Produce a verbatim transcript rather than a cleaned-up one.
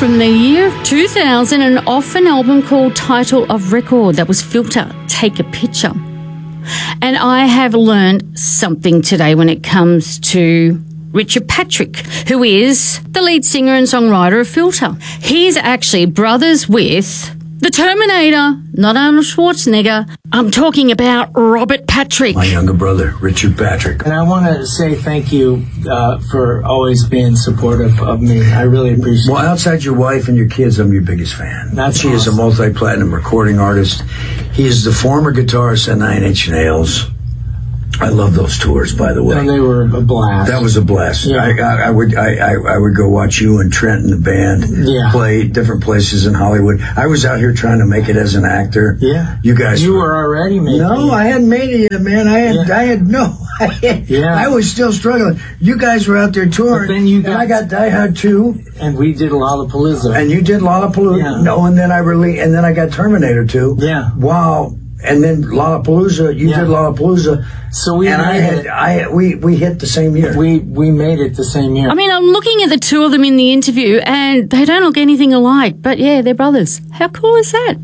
from the year two thousand and off an album called Title of Record. That was Filter, Take a Picture. And I have learned something today when it comes to Richard Patrick, who is the lead singer and songwriter of Filter. He's actually brothers with the Terminator, not Arnold Schwarzenegger. I'm talking about Robert Patrick. My younger brother, Richard Patrick. And I want to say thank you uh, for always being supportive of me. I really appreciate it. Well, outside your wife and your kids, I'm your biggest fan. That's She is a awesome. multi-platinum recording artist. He is the former guitarist at Nine Inch Nails. I love those tours, by the way. And they were a blast. That was a blast. Yeah. I, I, I would I, I, I would go watch you and Trent and the band Yeah. play different places in Hollywood. I was out here trying to make it as an actor. Yeah. You guys You were already making No, it. I hadn't made it yet, man. I had Yeah. I had no I, had, Yeah. I was still struggling. You guys were out there touring. But then you and got- I got Die Hard two. And we did Lollapalooza. And you did Lollapalooza. Yeah. No, and then I really and then I got Terminator two. Yeah. Wow. And then Lollapalooza, you Yeah. did Lollapalooza. So we and I made had it. I we we hit the same year. We, we made it the same year. I mean, I'm looking at the two of them in the interview and they don't look anything alike. But yeah, they're brothers. How cool is that?